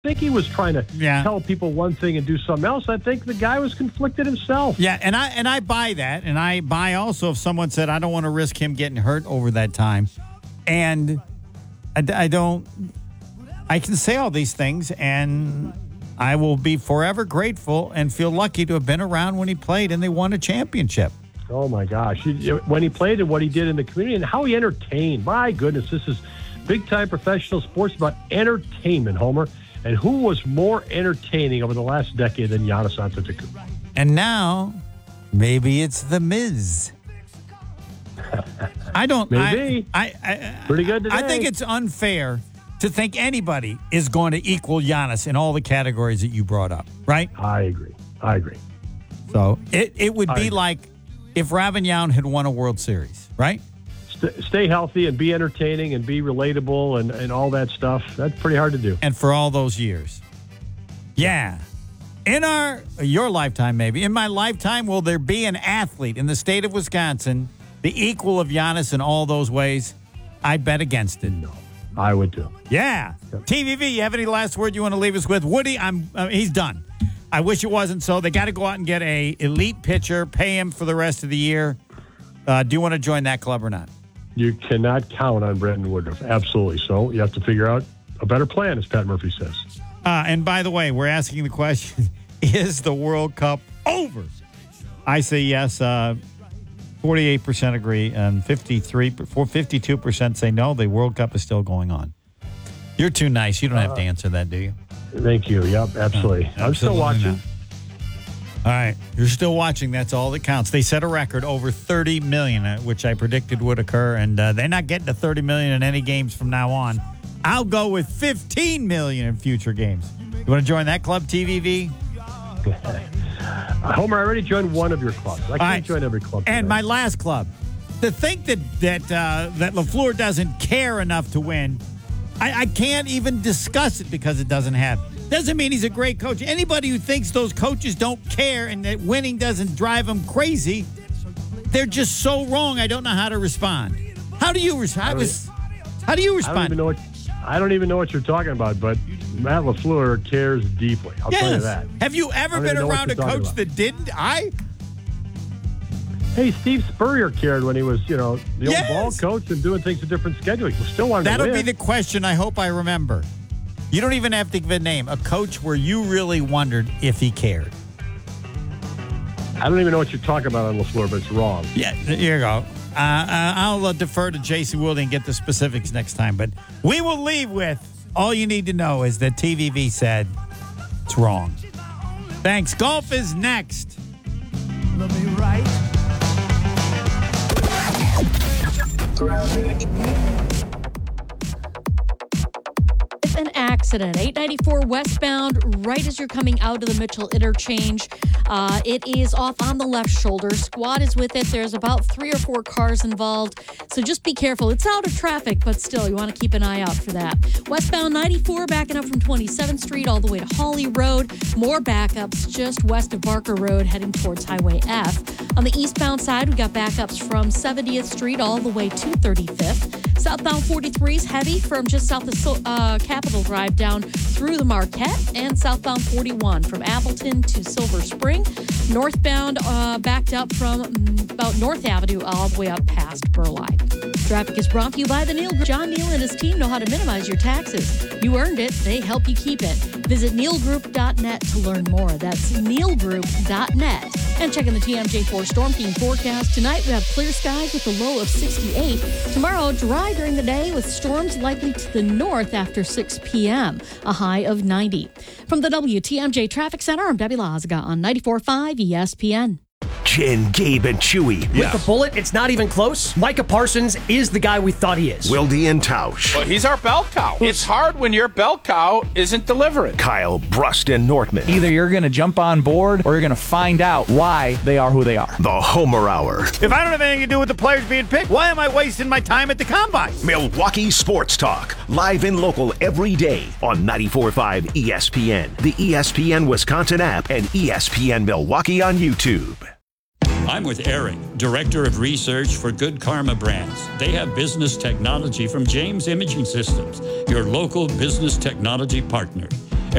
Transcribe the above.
think he was trying to tell people one thing and do something else. I think the guy was conflicted himself. Yeah, and I buy that. And I buy also if someone said, I don't want to risk him getting hurt over that time. And I can say all these things, and I will be forever grateful and feel lucky to have been around when he played and they won a championship. Oh, my gosh. When he played and what he did in the community and how he entertained. My goodness, this is big-time professional sports about entertainment, Homer. And who was more entertaining over the last decade than Giannis Antetokounmpo? And now, maybe it's The Miz. I don't... Maybe. Pretty good today. I think it's unfair to think anybody is going to equal Giannis in all the categories that you brought up, right? I agree. So it would be like if Ravignon had won a World Series, right? Stay healthy and be entertaining and be relatable and all that stuff. That's pretty hard to do. And for all those years. Yeah. In your lifetime, maybe. In my lifetime, will there be an athlete in the state of Wisconsin the equal of Giannis in all those ways? I bet against it. No, I would too. Yeah. Yep. TVV, you have any last word you want to leave us with? Woody, he's done. I wish it wasn't so. They got to go out and get a elite pitcher, pay him for the rest of the year. Do you want to join that club or not? You cannot count on Brandon Woodruff. Absolutely. So you have to figure out a better plan, as Pat Murphy says. And by the way, we're asking the question, is the World Cup over? I say yes. 48% agree, and 52% say no, the World Cup is still going on. You're too nice. You don't have to answer that, do you? Thank you. Yep, absolutely. I'm still watching. Not. All right. You're still watching. That's all that counts. They set a record over 30 million, which I predicted would occur, and they're not getting to 30 million in any games from now on. I'll go with 15 million in future games. You want to join that club, TVV? Homer, I already joined one of your clubs. I can't join every club. And my last club. To think that LaFleur doesn't care enough to win, I can't even discuss it because it doesn't happen. Doesn't mean he's a great coach. Anybody who thinks those coaches don't care and that winning doesn't drive them crazy, they're just so wrong. I don't know how to respond. How do you respond? How do you respond? I don't even know what you're talking about, but Matt LaFleur cares deeply. I'll tell you that. Have you ever been around a coach that didn't? Hey, Steve Spurrier cared when he was, the old ball coach and doing things a different schedule. He still wanted to win. That'll be the question I hope I remember. You don't even have to give a name. A coach where you really wondered if he cared. I don't even know what you're talking about on LaFleur, but it's wrong. Yeah, here you go. I'll defer to J.C. Wilde and get the specifics next time. But we will leave with all you need to know is that TVV said it's wrong. Thanks. Golf is next. Let me write. An accident. 894 westbound, right as you're coming out of the Mitchell interchange. It is off on the left shoulder. Squad is with it. There's about 3 or 4 cars involved. So just be careful. It's out of traffic, but still, you want to keep an eye out for that. Westbound 94, backing up from 27th Street all the way to Hawley Road. More backups just west of Barker Road, heading towards Highway F. On the eastbound side, we got backups from 70th Street all the way to 35th. Southbound 43 is heavy from just south of Capitol Drive down through the Marquette, and southbound 41 from Appleton to Silver Spring. Northbound backed up from about North Avenue all the way up past Burleigh. Traffic is brought to you by the Neil Group. John Neal and his team know how to minimize your taxes. You earned it. They help you keep it. Visit neilgroup.net to learn more. That's neilgroup.net. And checking the TMJ4 Storm Team forecast. Tonight we have clear skies with a low of 68. Tomorrow, dry during the day with storms likely to the north after 6 p.m. A high of 90. From the WTMJ Traffic Center, I'm Debbie Lazaga on 94.5 ESPN. Jen, Gabe, and Chewy. With the bullet, it's not even close. Micah Parsons is the guy we thought he is. Wilde and Tausch. Well, he's our bell cow. It's hard when your bell cow isn't delivering. Kyle, Brust, and Nortman. Either you're going to jump on board or you're going to find out why they are who they are. The Homer Hour. If I don't have anything to do with the players being picked, why am I wasting my time at the Combine? Milwaukee Sports Talk. Live and local every day on 94.5 ESPN, the ESPN Wisconsin app, and ESPN Milwaukee on YouTube. I'm with Eric, Director of Research for Good Karma Brands. They have business technology from James Imaging Systems, your local business technology partner.